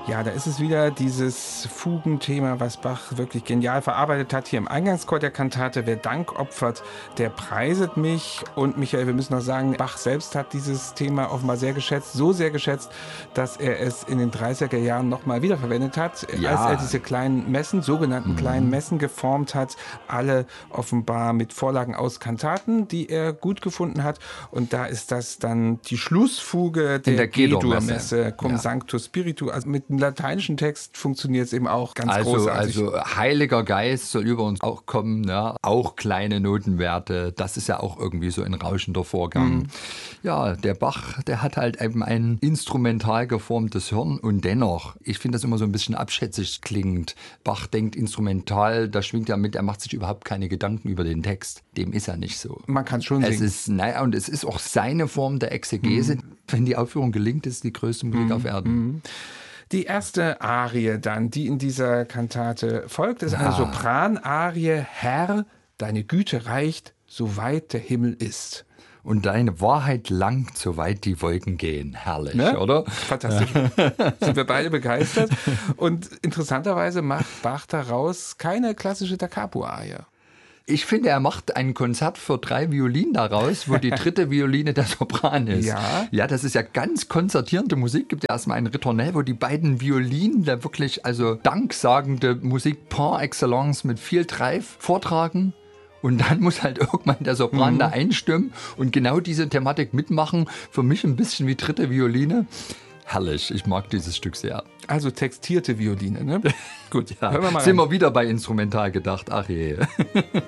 Ja, da ist es wieder dieses Fugenthema, was Bach wirklich genial verarbeitet hat. Hier im Eingangschor der Kantate: Wer Dank opfert, der preiset mich. Und Michael, wir müssen noch sagen, Bach selbst hat dieses Thema offenbar sehr geschätzt, so sehr geschätzt, dass er es in den 30er Jahren nochmal wiederverwendet hat, Ja. als er diese kleinen Messen, sogenannten kleinen Messen geformt hat, alle offenbar mit Vorlagen aus Kantaten, die er gut gefunden hat. Und da ist das dann die Schlussfuge der G-Dur-Messe, Cum Sancto Spiritu. Also mit dem lateinischen Text funktioniert es eben auch ganz großartig. Also Heiliger Geist soll über uns auch kommen, ja? Auch kleine Notenwerte, das ist ja auch irgendwie so ein rauschender Vorgang. Ja, der Bach, der hat halt eben ein instrumental geformtes Hirn und dennoch, ich finde das immer so ein bisschen abschätzig klingend. Bach denkt instrumental, da schwingt er mit, er macht sich überhaupt keine Gedanken über den Text. Dem ist er nicht so. Man kann es schon singen. Und es ist auch seine Form der Exegese. Wenn die Aufführung gelingt, ist die größte Musik auf Erden. Die erste Arie dann, die in dieser Kantate folgt, ist eine Sopranarie. Herr, deine Güte reicht, soweit der Himmel ist. Und deine Wahrheit langt, soweit die Wolken gehen. Herrlich, Ne? oder? Fantastisch. Sind wir beide begeistert. Und interessanterweise macht Bach daraus keine klassische Da Capo-Arie. Ich finde, er macht ein Konzert für 3 Violinen daraus, wo die dritte Violine der Sopran ist. Ja, das ist ja ganz konzertierende Musik. Gibt ja erstmal ein Ritornell, wo die beiden Violinen da wirklich, also danksagende Musik par excellence mit viel Drive vortragen. Und dann muss halt irgendwann der Sopran da einstimmen und genau diese Thematik mitmachen. Für mich ein bisschen wie dritte Violine. Herrlich, ich mag dieses Stück sehr. Also textierte Violine, ne? Gut, Ja, hören wir mal sind rein. wir wieder bei instrumental gedacht. Ach je.